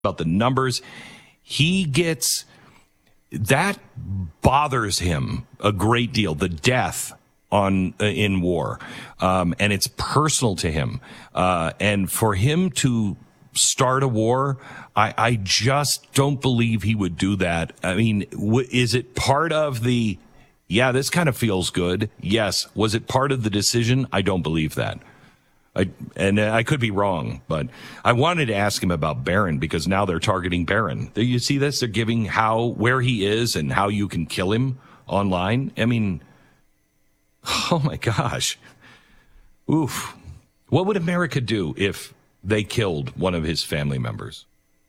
about the numbers. He gets that bothers him a great deal. The death in war, and it's personal to him. And for him to start a war, I just don't believe he would do that. I mean, is it part of the? Yeah, this kind of feels good. Yes. Was it part of the decision? I don't believe that. I could be wrong, but I wanted to ask him about Barron because now they're targeting Barron. You see this? They're giving where he is and how you can kill him online. I mean, oh my gosh. Oof. What would America do if they killed one of his family members?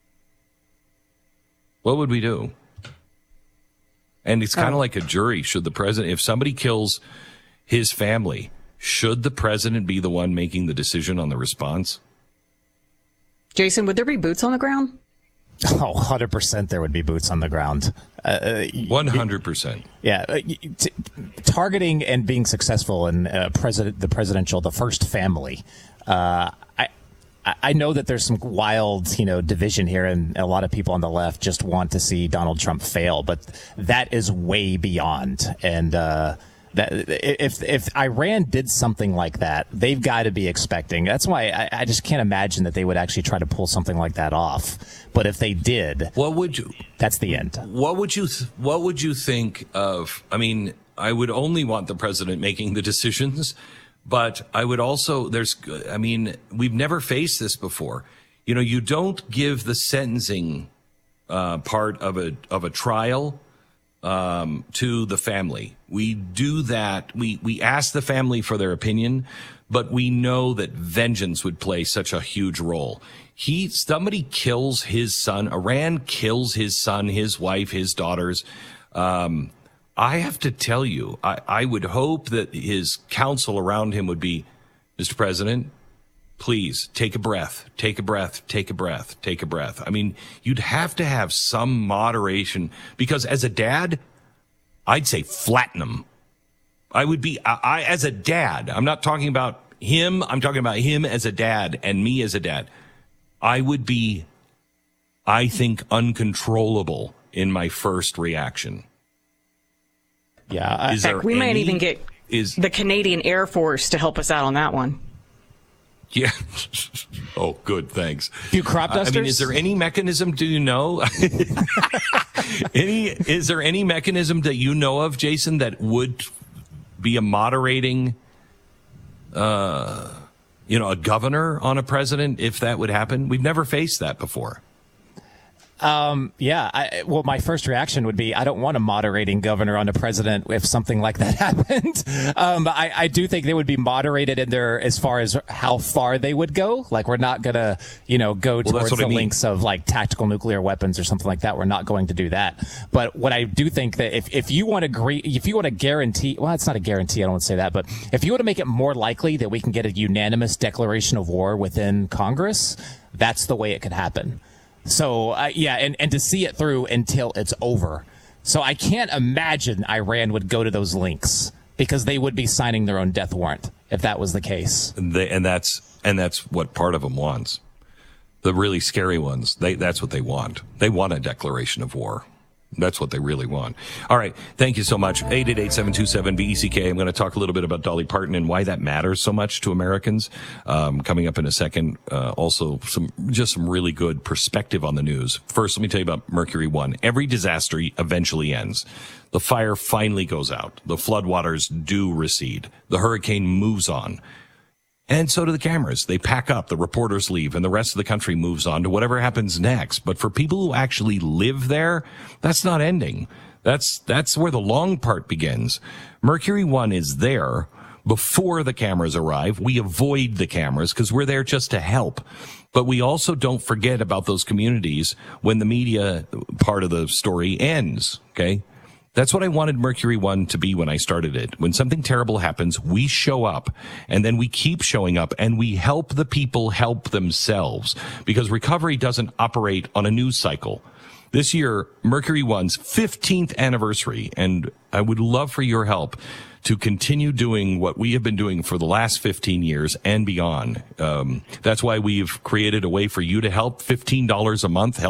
What would we do? And it's kind of like a jury. Should the president, if somebody kills his family, should the president be the one making the decision on the response? Jason, would there be boots on the ground? Oh, 100% there would be boots on the ground. 100%. Yeah. Targeting and being successful in the first family. I know that there's some wild, division here, and a lot of people on the left just want to see Donald Trump fail, but that is way beyond. And that if Iran did something like that, they've got to be expecting. That's why I just can't imagine that they would actually try to pull something like that off. But if they did, that's the end. What would you think of? I mean, I would only want the president making the decisions, but I would also. We've never faced this before. You don't give the sentencing part of a trial to the family. We do that. We ask the family for their opinion, but we know that vengeance would play such a huge role. Somebody kills his son. Iran kills his son, his wife, his daughters. I have to tell you, I would hope that his counsel around him would be, Mr. President, please take a breath, take a breath, take a breath, take a breath. I mean, you'd have to have some moderation because as a dad, I'd say flatten him. I as a dad, I'm not talking about him. I'm talking about him as a dad and me as a dad. I would be, I think, uncontrollable in my first reaction. Yeah. We might even get the Canadian Air Force to help us out on that one. Yeah. Oh, good. Thanks. You crop dusters? Is there any mechanism? Do you know? Is there any mechanism that you know of, Jason, that would be a moderating, a governor on a president if that would happen? We've never faced that before. My first reaction would be, I don't want a moderating governor on a president if something like that happened. I do think they would be moderated in there as far as how far they would go. Like, we're not going to, go towards the links of like tactical nuclear weapons or something like that. We're not going to do that. But what I do think that if you want to guarantee, well, it's not a guarantee. I don't want to say that, but if you want to make it more likely that we can get a unanimous declaration of war within Congress, that's the way it could happen. So, and to see it through until it's over. So I can't imagine Iran would go to those links because they would be signing their own death warrant if that was the case. And that's what part of them wants. The really scary ones, that's what they want. They want a declaration of war. That's what they really want. All right. Thank you so much. 888-727-BECK. I'm going to talk a little bit about Dolly Parton and why that matters so much to Americans. Coming up in a second. Also some really good perspective on the news. First, let me tell you about Mercury One. Every disaster eventually ends. The fire finally goes out. The floodwaters do recede. The hurricane moves on. And so do the cameras. They pack up, the reporters leave, and the rest of the country moves on to whatever happens next. But for people who actually live there, that's not ending. That's where the long part begins. Mercury One is there before the cameras arrive. We avoid the cameras because we're there just to help. But we also don't forget about those communities when the media part of the story ends, okay? That's what I wanted Mercury One to be when I started it. When something terrible happens, we show up, and then we keep showing up, and we help the people help themselves, because recovery doesn't operate on a news cycle. This year, Mercury One's 15th anniversary, and I would love for your help to continue doing what we have been doing for the last 15 years and beyond. That's why we've created a way for you to help. $15 a month